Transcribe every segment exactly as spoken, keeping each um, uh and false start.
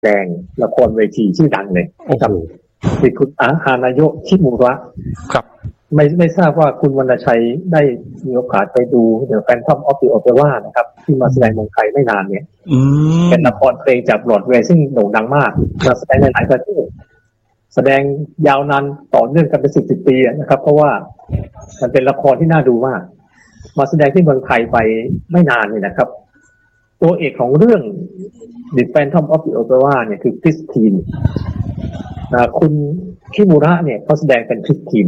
ดงละครเวทีชื่อดังเลยครับที่คุณอาฮานาโยะชิมุระครับไม่ไม่ทราบว่าคุณวรรณชัยได้มีโอกาสไปดู The Phantom of the Opera นะครับที่มาแสดงเมืองไทยไม่นานเนี่ยเป็นละครเพลงจากบรอดเวย์ซึ่งโด่งดังมากมาแสดงในหลายประเทศแสดงยาวนานต่อเนื่องกันเป็นสิบสิบปีนะครับเพราะว่ามันเป็นละครที่น่าดูมากมาแสดงที่เมืองไทยไปไม่นานเนี่ยนะครับตัวเอกของเรื่อง The Phantom of the Opera เนี่ยคือคริสตินคุณคิมุระเนี่ยเขาแสดงเป็นคริสติน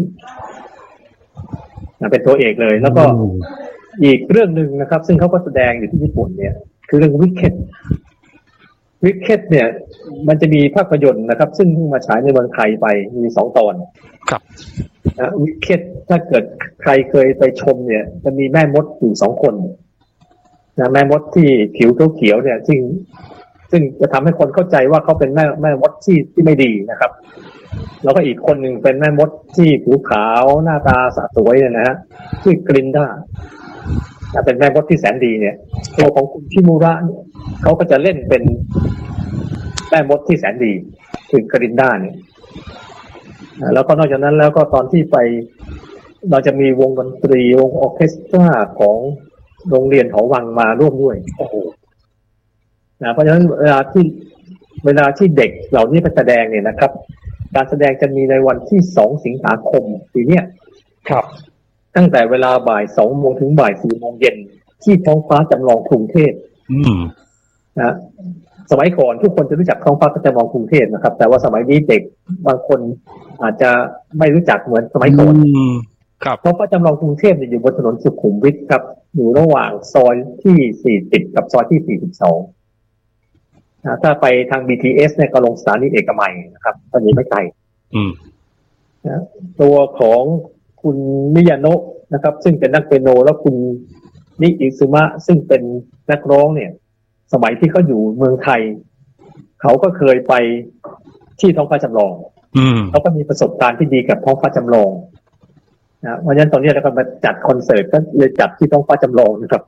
เป็นตัวเอกเลยแล้วก็อีกเรื่องหนึ่งนะครับซึ่งเขาก็แสดงอยู่ที่ญี่ปุ่นเนี่ยคือเรื่อง Wicked Wicked เนี่ยมันจะมีภาพยนตร์นะครับซึ่งเพิ่งมาฉายในเมืองไทยไปมีสองตอนครับนะ Wicked ถ้าเกิดใครเคยไปชมเนี่ยจะมีแม่มดอยู่สองคนนะแม่มดที่ผิวเขียวๆเนี่ยซึ่งซึ่งจะทำให้คนเข้าใจว่าเขาเป็นแม่แม่มดที่ที่ไม่ดีนะครับแล้วก็อีกคนหนึ่งเป็นแม่มดที่ผิวขาวหน้าตาสะสวยเนี่ยนะฮะชื่อกรินดาเป็นแม่มดที่แสนดีเนี่ยตัวของคุณชิมุระเนี่ยเขาก็จะเล่นเป็นแม่มดที่แสนดีคือกรินดาเนี่ยแล้วก็นอกจากนั้นแล้วก็ตอนที่ไปเราจะมีวงดนตรีวงออร์เคสตราของโรงเรียนหอวังมาร่วมด้วยโอ้โหนะเพราะฉะนั้นเวลาที่เวลาที่เด็กเหล่านี้ไปแสดงเนี่ยนะครับการแสดงจะมีในวันที่สองสิงหาคมปีนี้ครับตั้งแต่เวลาบ่ายสองโมงถึงบ่ายสี่โมงเย็นที่ท้องฟ้าจำลองกรุงเทพนะสมัยก่อนทุกคนจะรู้จักท้องฟ้าจำลองกรุงเทพนะครับแต่ว่าสมัยนี้เด็กบางคนอาจจะไม่รู้จักเหมือนสมัยก่อนครับท้องฟ้าจำลองกรุงเทพอยู่บนถนนสุขุมวิทครับอยู่ระหว่างซอยที่สี่สิบกับซอยที่สี่สิบสองนะถ้าไปทาง บี ที เอส เนี่ยก็ลงสถานีเอกมัยนะครับตอนนี้ไม่ไกลนะตัวของคุณมิยาโนะนะครับซึ่งเป็นนักเปียโนแล้วคุณนิอิซึมะซึ่งเป็นนักร้องเนี่ยสมัยที่เขาอยู่เมืองไทยเขาก็เคยไปที่ท้องฟ้าจำลองเขาก็มีประสบการณ์ที่ดีกับท้องฟ้าจำลองนะเพราะฉะนั้นตอนนี้เราก็มาจัดคอนเสิร์ตก็เลยจัดที่ท้องฟ้าจำลองนะครับ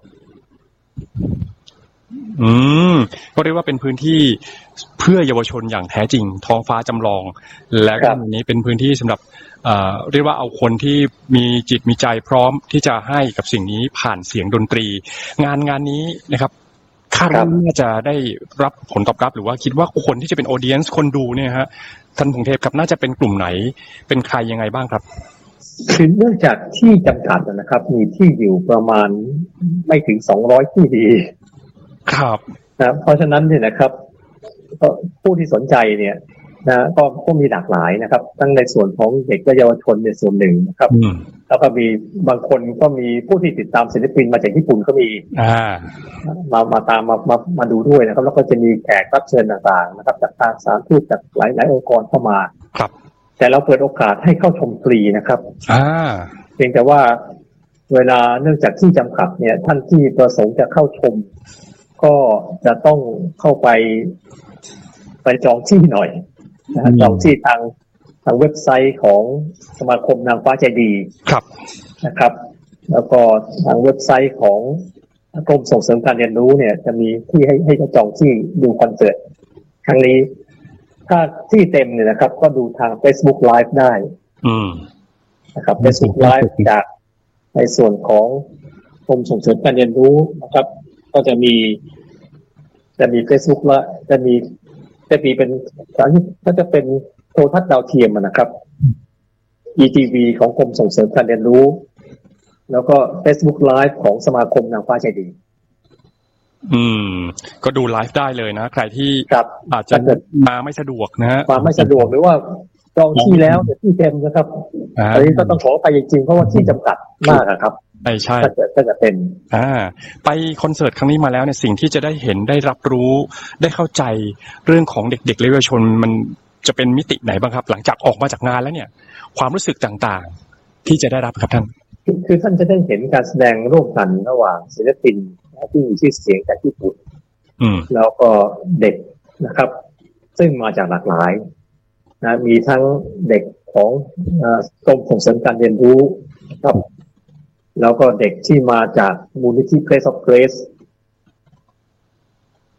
อืมก็เรียกว่าเป็นพื้นที่เพื่อเยาวชนอย่างแท้จริงท้องฟ้าจำลองและก็อันนี้เป็นพื้นที่สำหรับเอ่อเรียกว่าเอาคนที่มีจิตมีใจพร้อมที่จะให้กับสิ่งนี้ผ่านเสียงดนตรีงานงานนี้นะครับคาดว่าน่าจะได้รับผลตอบรับหรือว่าคิดว่าคนที่จะเป็นออเดียนซ์คนดูเนี่ยฮะท่านพงเทพครับน่าจะเป็นกลุ่มไหนเป็นใครยังไงบ้างครับคือเนื่องจากที่จำกัดนะครับมีที่อยู่ประมาณไม่ถึงสองร้อยที่ดีครับนะเพราะฉะนั้นเนี่ยนะครับผู้ที่สนใจเนี่ยนะก็ก็มีหลากหลายนะครับทั้งในส่วนของเด็กและเยาวชนในส่วนหนึ่งนะครับแล้วก็มีบางคนก็มีผู้ที่ติดตามศิลปินมาจากญี่ปุ่นก็มีมามาตามมามามาดูด้วยนะครับแล้วก็จะมีแขกรับเชิญต่างๆนะครับจากทางสถานทูตจากหลายหลายองค์กรเข้ามาครับแต่เราเปิดโอกาสให้เข้าชมฟรีนะครับเพียงแต่ว่าเวลาเนื่องจากที่จำกัดเนี่ยท่านที่ประสงค์จะเข้าชมก็จะต้องเข้าไปไปจองที่หน่อยนะจองที่ทางทางเว็บไซต์ของสมาคมนางฟ้าใจดีครับนะครับแล้วก็ทางเว็บไซต์ของกรมส่งเสริมการเรียนรู้เนี่ยจะมีที่ให้ให้จองที่ดูคอนเสิร์ตครั้งนี้ถ้าที่เต็มเนี่ยนะครับก็ดูทาง Facebook Live ได้นะครับ Facebook Live จากในส่วนของกรมส่งเสริมการเรียนรู้นะครับก็จะมีจะมี Facebook และจะมีจะมีเป็นก็จะเป็นโทรทัศน์ดาวเทียมนะครับ อี ที วี ของกรมส่งเสริมการเรียนรู้แล้วก็ Facebook Live ของสมาคมนางฟ้าใจดีอืมก็ดูไลฟ์ได้เลยนะใครที่อาจจะมาไม่สะดวกนะฮะมาไม่สะดวกหรือว่าจองที่แล้วแต่ที่เต็มนะครับอันนี้ก็ต้องขอไปจริงๆเพราะว่าที่จำกัดมากครับใช่ใช่ก็จะเป็นอ่าไปคอนเสิร์ตครั้งนี้มาแล้วเนี่ยสิ่งที่จะได้เห็นได้รับรู้ได้เข้าใจเรื่องของเด็กๆและเยาวชนมันจะเป็นมิติไหนบ้างครับหลังจากออกมาจากงานแล้วเนี่ยความรู้สึกต่างๆที่จะได้รับครับท่านคือท่านจะได้เห็นการแสดงร่วมกันระหว่างศิลปินที่มีชื่อเสียงจากญี่ปุ่นแล้วก็เด็กนะครับซึ่งมาจากหลากหลายนะมีทั้งเด็กของกรมส่งเสริมการเรียนรู้ครับแล้วก็เด็กที่มาจากมูลนิธิ Place of Grace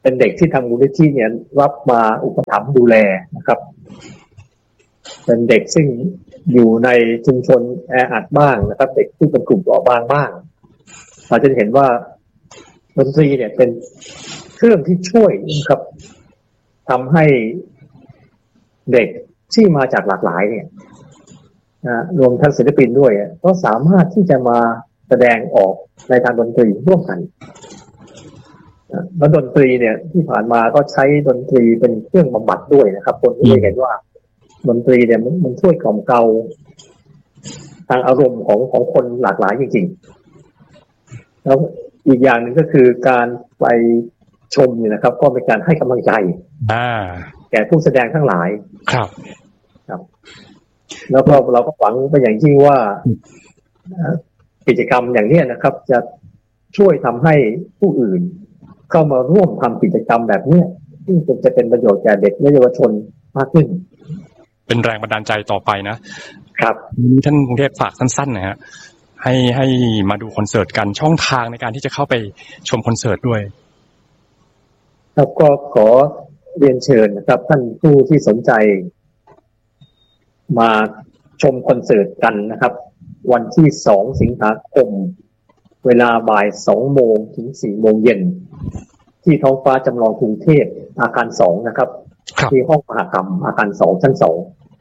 เป็นเด็กที่ทางมูลนิธิเนี่ยรับมาอุปถัมภ์ดูแลนะครับเป็นเด็กซึ่งอยู่ในชุมชนแออัดบ้างนะครับเด็กที่เป็นกลุ่มเปราะบางบ้างเราจะเห็นว่าดนตรีเนี่ยเป็นเครื่องที่ช่วยนะครับทำให้เด็กที่มาจากหลากหลายเนี่ยนะรวมทั้งศิลปินด้วยก็สามารถที่จะมาแสดงออกในทางดนตรีร่วมกันแล้วดนตรีเนี่ยที่ผ่านมาก็ใช้ดนตรีเป็นเครื่องบำบัดด้วยนะครับคนที่เห็นว่าดนตรีเนี่ยมันมันช่วยกล่อมเกลาทางอารมณ์ของของคนหลากหลายจริงๆแล้วอีกอย่างหนึ่งก็คือการไปชมเนี่ยนะครับก็เป็นการให้กำลังใจแก่ผู้แสดงทั้งหลายครับครับแล้วก็เราก็หวังไปอย่างยิ่งว่ากิจกรรมอย่างนี้นะครับจะช่วยทำให้ผู้อื่นเข้ามาร่วมทำกิจกรรมแบบนี้ซึ่งจะเป็นประโยชน์แก่เด็กและเยาวชนมากขึ้นเป็นแรงบันดาลใจต่อไปนะครับท่านกรุงเทพฝากสั้นๆนะฮะให้ให้มาดูคอนเสิร์ตกันช่องทางในการที่จะเข้าไปชมคอนเสิร์ตด้วยครับก็ขอเรียนเชิญนะครับท่านผู้ที่สนใจมาชมคอนเสิร์ตกันนะครับวันที่สองสิงหาคมเวลาบ่ายสองโมงถึงสี่โมงเย็นที่ท้องฟ้าจำลองกรุงเทพอาคารสองนะครับที่ห้องมหกรรมอาคารสองชั้นสอง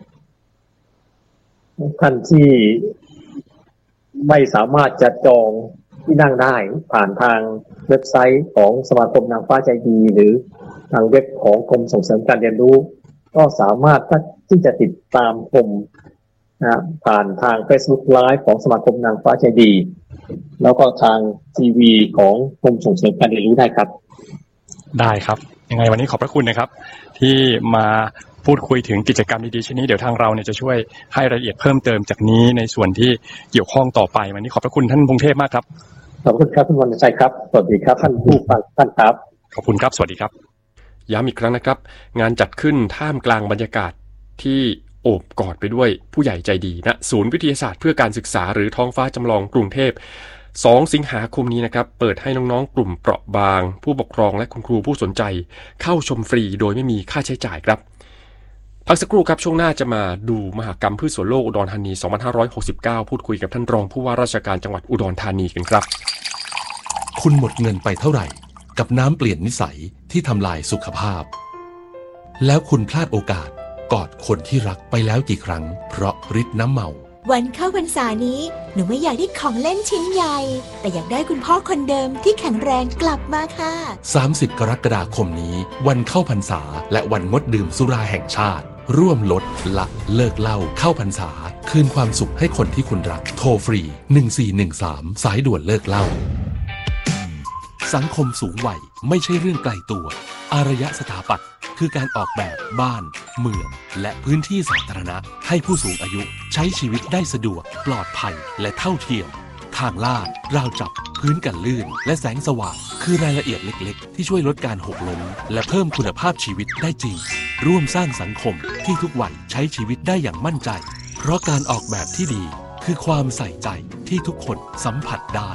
ท่านที่ไม่สามารถจะจองที่นั่งได้ผ่านทางเว็บไซต์ของสมาคมนางฟ้าใจดีหรือทางเว็บของกรมส่งเสริมการเรียนรู้ก็สามารถที่จะติดตามชมนะผ่านทาง Facebook Live ของสมาคมนางฟ้าใจดีแล้วก็ทางทีวีของกรมส่งเสริมการเรียนรู้ได้ครับได้ครับยังไงวันนี้ขอบพระคุณนะครับที่มาพูดคุยถึงกิจกรรมดีๆชิ้นนี้เดี๋ยวทางเราเนี่ยจะช่วยให้รายละเอียดเพิ่มเติมจากนี้ในส่วนที่เกี่ยวข้องต่อไปวันนี้ขอบพระคุณท่านพงเทพมากครับขอบคุณครับคุณวรรณชัยครับสวัสดีครับท่านผู้ฟังท่านครับขอบคุณครับสวัสดีครับย้ำอีกครั้งนะครับงานจัดขึ้นท่ามกลางบรรยากาศที่โอบกอดไปด้วยผู้ใหญ่ใจดีณศูนย์วิทยาศาสตร์เพื่อการศึกษาหรือท้องฟ้าจำลองกรุงเทพสองสิงหาคมนี้นะครับเปิดให้น้องๆกลุ่มเปราะบางผู้ปกครองและคุณครูผู้สนใจเข้าชมฟรีโดยไม่มีค่าใช้จ่ายครับพักสักครู่ครับช่วงหน้าจะมาดูมหกรรมพืชสวนโลกอุดรธานีสองพันห้าร้อยหกสิบเก้าพูดคุยกับท่านรองผู้ว่าราชการจังหวัดอุดรธานีกันครับคุณหมดเงินไปเท่าไหร่กับน้ำเปลี่ยนนิสัยที่ทำลายสุขภาพแล้วคุณพลาดโอกาสกอดคนที่รักไปแล้วกี่ครั้งเพราะฤทธิ์น้ำเมาวันเข้าพรรษานี้หนูไม่อยากได้ของเล่นชิ้นใหญ่แต่อยากได้คุณพ่อคนเดิมที่แข็งแรงกลับมาค่ะสามสิบกรกฎาคมนี้วันเข้าพรรษาและวันงดดื่มสุราแห่งชาติร่วมลดละเลิกเหล้าเข้าพรรษาคืนความสุขให้คนที่คุณรักโทรฟรีหนึ่งสี่หนึ่งสามสายด่วนเลิกเหล้าสังคมสูงวัยไม่ใช่เรื่องไกลตัวอารยสถาปัตย์คือการออกแบบบ้านเมืองและพื้นที่สาธารณะให้ผู้สูงอายุใช้ชีวิตได้สะดวกปลอดภัยและเท่าเทียมทางลาดราวจับพื้นกันลื่นและแสงสว่างคือรายละเอียดเล็กๆที่ช่วยลดการหกล้มและเพิ่มคุณภาพชีวิตได้จริงร่วมสร้างสังคมที่ทุกวันใช้ชีวิตได้อย่างมั่นใจเพราะการออกแบบที่ดีคือความใส่ใจที่ทุกคนสัมผัสได้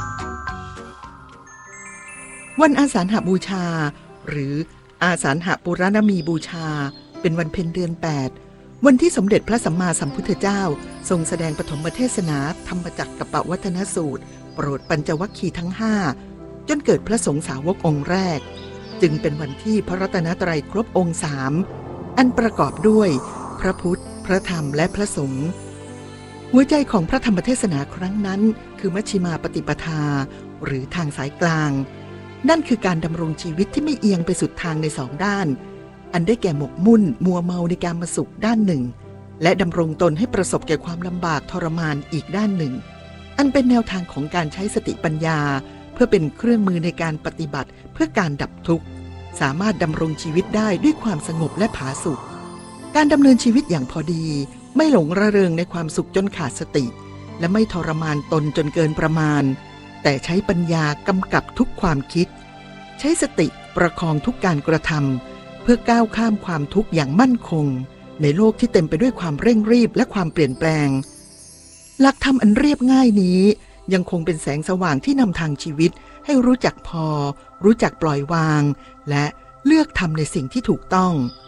วันอาสาฬหบูชาหรืออาสาฬหปุรณมีบูชาเป็นวันเพ็ญเดือนแปดวันที่สมเด็จพระสัมมาสัมพุทธเจ้าทรงแสดงปฐมเทศนาธรรมจักรกัปปวัฒนสูตรโปรดปัญจวัคคีย์ทั้งห้าจนเกิดพระสงฆ์สาวกองค์แรกจึงเป็นวันที่พระรัตนตรัยครบองค์สามอันประกอบด้วยพระพุทธพระธรรมและพระสงฆ์หัวใจของพระธรรมเทศนาครั้งนั้นคือมัชฌิมาปฏิปทาหรือทางสายกลางนั่นคือการดำรงชีวิตที่ไม่เอียงไปสุดทางในสองด้านอันได้แก่หมกมุ่นมัวเมาในการมาสุขด้านหนึ่งและดำรงตนให้ประสบแก่ความลำบากทรมานอีกด้านหนึ่งอันเป็นแนวทางของการใช้สติปัญญาเพื่อเป็นเครื่องมือในการปฏิบัติเพื่อการดับทุกข์สามารถดำรงชีวิตได้ด้วยความสงบและผาสุกการดำเนินชีวิตอย่างพอดีไม่หลงระเริงในความสุขจนขาดสติและไม่ทรมานตนจนเกินประมาณแต่ใช้ปัญญากำกับทุกความคิดใช้สติประคองทุกการกระทำเพื่อก้าวข้ามความทุกข์อย่างมั่นคงในโลกที่เต็มไปด้วยความเร่งรีบและความเปลี่ยนแปลงหลักธรรมอันเรียบง่ายนี้ยังคงเป็นแสงสว่างที่นำทางชีวิตให้รู้จักพอรู้จักปล่อยวางและเลือกทำในสิ่งที่ถูกต้อง